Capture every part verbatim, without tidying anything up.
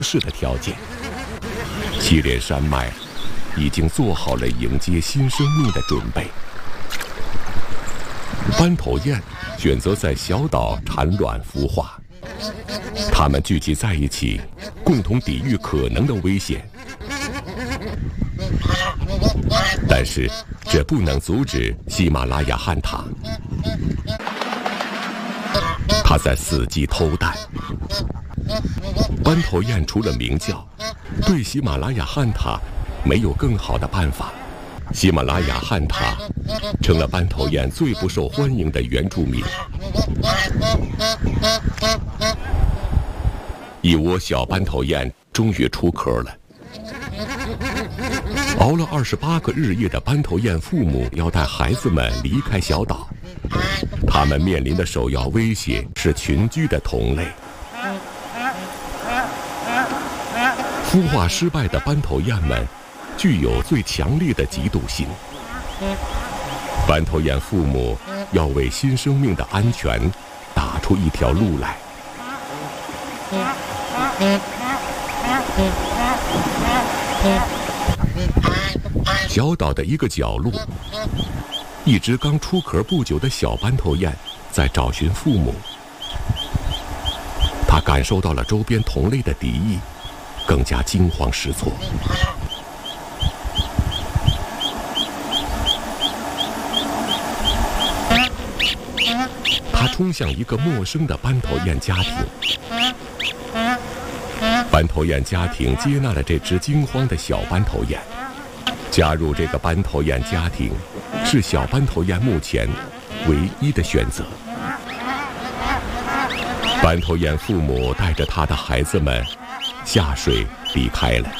适的条件。祁连山脉已经做好了迎接新生命的准备。斑头雁选择在小岛产卵孵化，它们聚集在一起，共同抵御可能的危险。但是，这不能阻止喜马拉雅旱獭。它在伺机偷蛋。斑头雁除了鸣叫，对喜马拉雅旱獭没有更好的办法。喜马拉雅旱獭成了斑头雁最不受欢迎的原住民。一窝小斑头雁终于出壳了。熬了二十八个日夜的斑头雁父母要带孩子们离开小岛，他们面临的首要威胁是群居的同类。孵化失败的斑头雁们具有最强烈的嫉妒心。斑头雁父母要为新生命的安全打出一条路来。小岛的一个角落，一只刚出壳不久的小斑头雁在找寻父母。它感受到了周边同类的敌意，更加惊慌失措。它冲向一个陌生的斑头雁家庭。斑头雁家庭接纳了这只惊慌的小斑头雁。加入这个斑头雁家庭，是小斑头雁目前唯一的选择。斑头雁父母带着他的孩子们下水离开了，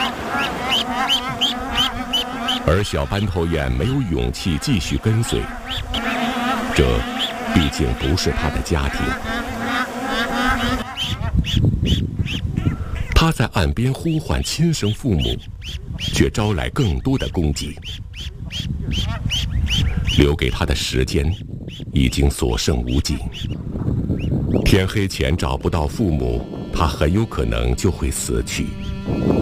而小斑头雁没有勇气继续跟随，这毕竟不是他的家庭。他在岸边呼唤亲生父母，却招来更多的攻击。留给他的时间已经所剩无几，天黑前找不到父母，他很有可能就会死去。